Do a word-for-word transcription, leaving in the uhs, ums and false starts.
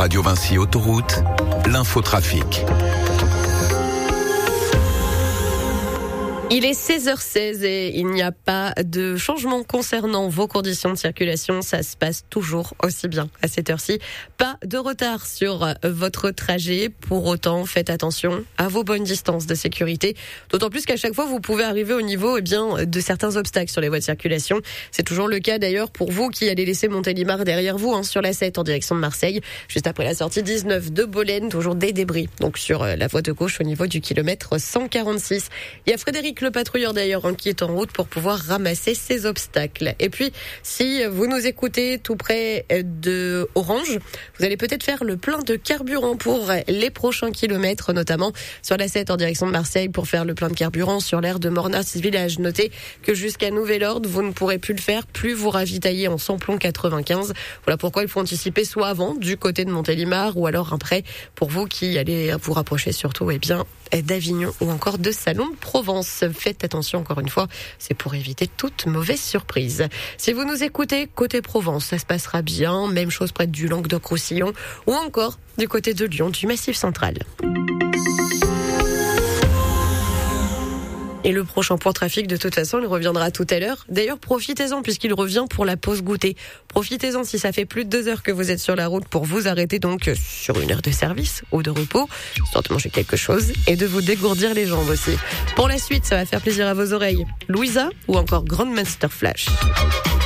Radio Vinci Autoroute, l'infotrafic. Il est seize heures seize et il n'y a pas de changement concernant vos conditions de circulation. Ça se passe toujours aussi bien à cette heure-ci. Pas de retard sur votre trajet. Pour autant, faites attention à vos bonnes distances de sécurité. D'autant plus qu'à chaque fois, vous pouvez arriver au niveau eh bien, de certains obstacles sur les voies de circulation. C'est toujours le cas d'ailleurs pour vous qui allez laisser Montélimar derrière vous hein, sur la sept en direction de Marseille. Juste après la sortie dix-neuf de Bolène, toujours des débris. Donc sur la voie de gauche au niveau du kilomètre cent quarante-six. Il y a Frédéric le patrouilleur d'ailleurs hein, qui est en route pour pouvoir ramasser ces obstacles. Et puis, si vous nous écoutez tout près de Orange, vous allez peut-être faire le plein de carburant pour les prochains kilomètres, notamment sur la sept en direction de Marseille pour faire le plein de carburant sur l'aire de Mornas Village. Notez que jusqu'à nouvel ordre, vous ne pourrez plus le faire, plus vous ravitailler en samplon quatre-vingt-quinze. Voilà pourquoi il faut anticiper soit avant du côté de Montélimar ou alors après pour vous qui allez vous rapprocher surtout eh bien d'Avignon ou encore de Salon de Provence. Faites attention encore une fois, c'est pour éviter toute mauvaise surprise. Si vous nous écoutez côté Provence, ça se passera bien, même chose près du Languedoc-Roussillon ou encore du côté de Lyon, du Massif central. Et le prochain point trafic, de toute façon, il reviendra tout à l'heure. D'ailleurs, profitez-en puisqu'il revient pour la pause goûter. Profitez-en si ça fait plus de deux heures que vous êtes sur la route pour vous arrêter donc sur une heure de service ou de repos, histoire de manger quelque chose et de vous dégourdir les jambes aussi. Pour la suite, ça va faire plaisir à vos oreilles. Louisa ou encore Grandmaster Flash.